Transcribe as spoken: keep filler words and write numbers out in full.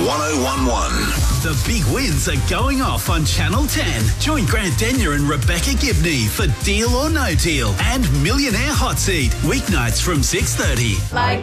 one oh one one. The big wins are going off on Channel ten. Join Grant Denyer and Rebecca Gibney for Deal or No Deal and Millionaire Hot Seat, weeknights from six thirty. Like